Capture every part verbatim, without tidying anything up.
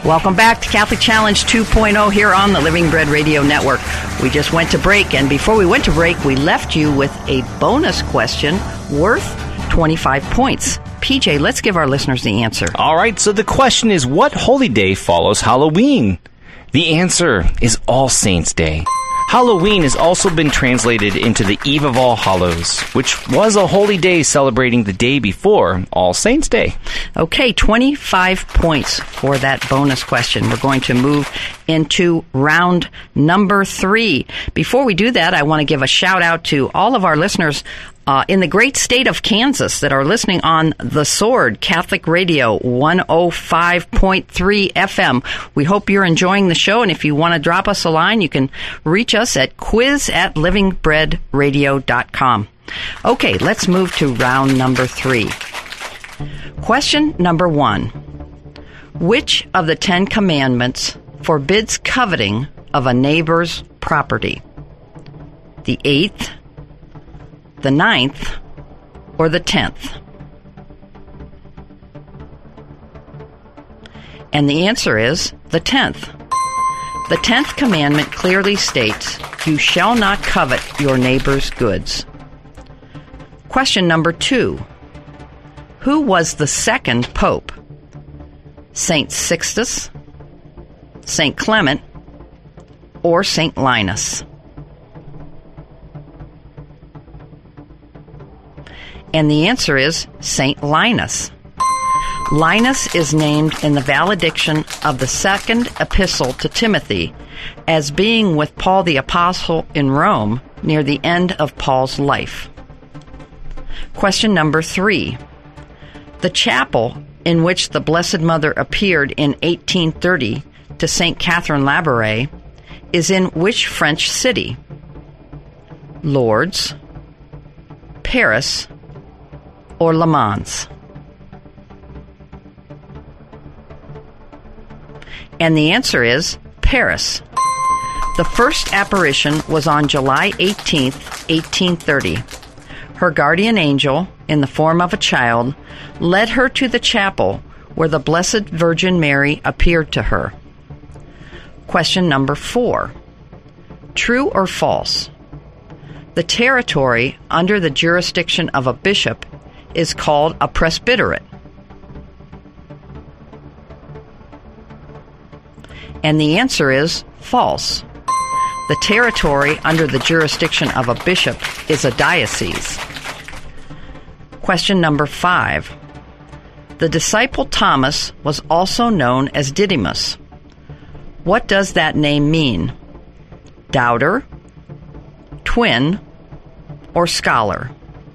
Welcome back to Catholic Challenge two point oh here on the Living Bread Radio Network. We just went to break, and before we went to break, we left you with a bonus question worth twenty-five points. P J, let's give our listeners the answer. All right, so the question is, what holy day follows Halloween? The answer is All Saints' Day. Halloween has also been translated into the Eve of All Hallows, which was a holy day celebrating the day before All Saints' Day. Okay, twenty-five points for that bonus question. We're going to move into round number three. Before we do that, I want to give a shout out to all of our listeners Uh, in the great state of Kansas that are listening on The Sword, Catholic Radio, one oh five point three F M. We hope you're enjoying the show, and if you want to drop us a line, you can reach us at quiz at living bread radio dot com. Okay, let's move to round number three. Question number one. Which of the Ten Commandments forbids coveting of a neighbor's property? The eighth, the ninth, or the tenth? And the answer is the tenth. The tenth commandment clearly states, you shall not covet your neighbor's goods. Question number two. Who was the second pope? Saint Sixtus, Saint Clement, or Saint Linus? And the answer is Saint Linus. Linus is named in the valediction of the second epistle to Timothy as being with Paul the Apostle in Rome near the end of Paul's life. Question number three. The chapel in which the Blessed Mother appeared in eighteen thirty to Saint Catherine Labouré is in which French city? Lourdes, Paris, or Le Mans? And the answer is Paris. The first apparition was on July eighteenth, eighteen thirty. Her guardian angel, in the form of a child, led her to the chapel where the Blessed Virgin Mary appeared to her. Question number four. True or false? The territory under the jurisdiction of a bishop is called a presbyterate. And the answer is false. The territory under the jurisdiction of a bishop is a diocese. Question number five. The disciple Thomas was also known as Didymus. What does that name mean? Doubter, twin, or scholar?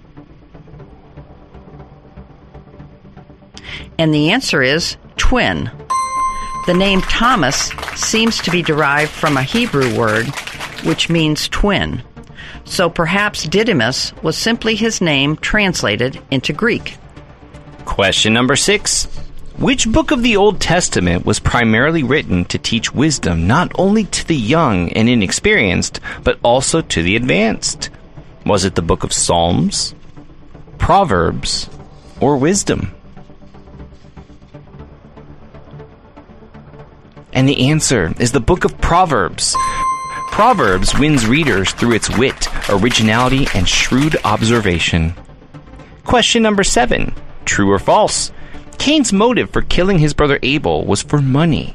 And the answer is twin. The name Thomas seems to be derived from a Hebrew word which means twin. So perhaps Didymus was simply his name translated into Greek. Question number six. Which book of the Old Testament was primarily written to teach wisdom not only to the young and inexperienced, but also to the advanced? Was it the book of Psalms, Proverbs, or Wisdom? And the answer is the book of Proverbs. Proverbs wins readers through its wit, originality, and shrewd observation. Question number seven. True or false? Cain's motive for killing his brother Abel was for money.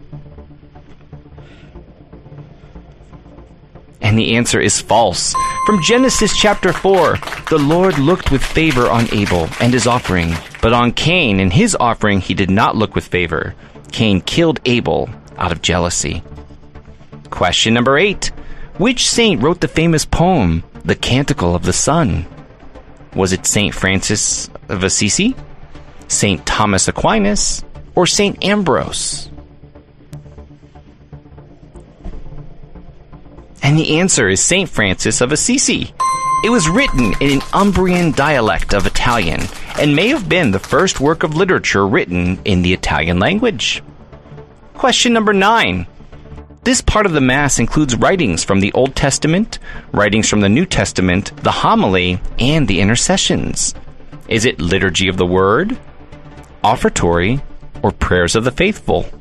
And the answer is false. From Genesis chapter four, the Lord looked with favor on Abel and his offering, but on Cain and his offering he did not look with favor. Cain killed Abel out of jealousy. Question number eight. Which saint wrote the famous poem, The Canticle of the Sun? Was it Saint Francis of Assisi, Saint Thomas Aquinas, or Saint Ambrose? And the answer is Saint Francis of Assisi. It was written in an Umbrian dialect of Italian and may have been the first work of literature written in the Italian language. Question number nine. This part of the Mass includes writings from the Old Testament, writings from the New Testament, the homily, and the intercessions. Is it Liturgy of the Word, Offertory, or Prayers of the Faithful?